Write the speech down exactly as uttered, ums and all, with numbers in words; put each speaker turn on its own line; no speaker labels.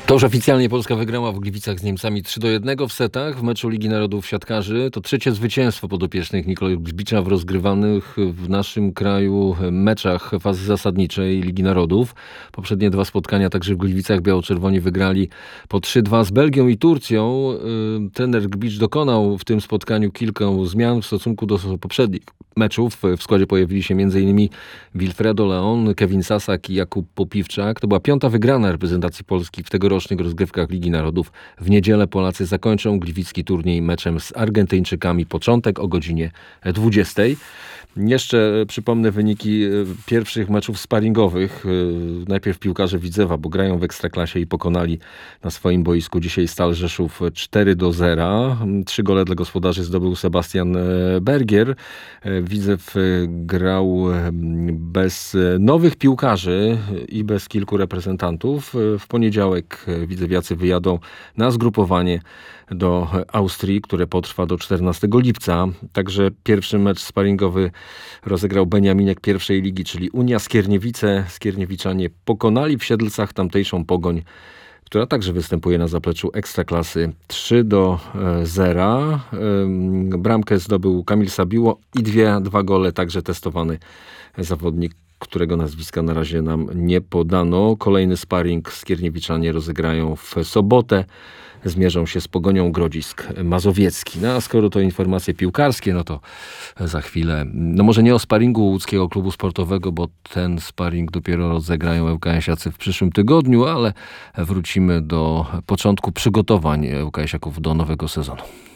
To już oficjalnie Polska wygrała w Gliwicach z Niemcami trzy do jednego w setach w meczu Ligi Narodów siatkarzy. To trzecie zwycięstwo podopiecznych Nikoli Grzbicza w rozgrywanych w naszym kraju meczach fazy zasadniczej Ligi Narodów. Poprzednie dwa spotkania także w Gliwicach biało-czerwoni wygrali po trzy dwa z Belgią i Turcją. Trener Gbicz dokonał w tym spotkaniu kilka zmian w stosunku do poprzednich meczów. W składzie pojawili się m.in. Wilfredo Leon, Kevin Sasak i Jakub Popiwczak. To była piąta wygrana reprezentacji Polski w tegorocznych rozgrywkach Ligi Narodów. W niedzielę Polacy zakończą gliwicki turniej meczem z Argentyńczykami. Początek o godzinie dwudziestej. Jeszcze przypomnę wyniki pierwszych meczów sparingowych. Najpierw piłkarze Widzewa, bo grają w Ekstraklasie i pokonali na swoim boisku dzisiaj Stal Rzeszów cztery do zera. Trzy gole dla gospodarzy zdobył Sebastian Bergier. Widzew grał bez nowych piłkarzy i bez kilku reprezentantów. W poniedziałek widzewiacy wyjadą na zgrupowanie do Austrii, które potrwa do czternastego lipca. Także pierwszy mecz sparingowy rozegrał Beniaminek pierwszej ligi, czyli Unia Skierniewice. Skierniewiczanie pokonali w Siedlcach tamtejszą Pogoń, która także występuje na zapleczu Ekstraklasy, trzy do zera. Bramkę zdobył Kamil Sabiło i dwie, dwa gole także testowany zawodnik, którego nazwiska na razie nam nie podano. Kolejny sparring Skierniewiczanie rozegrają w sobotę. Zmierzą się z Pogonią Grodzisk Mazowiecki. No a skoro to informacje piłkarskie, no to za chwilę, no może nie o sparingu łódzkiego klubu sportowego, bo ten sparing dopiero rozegrają ŁKS-iacy w przyszłym tygodniu, ale wrócimy do początku przygotowań ŁKS-iaków do nowego sezonu.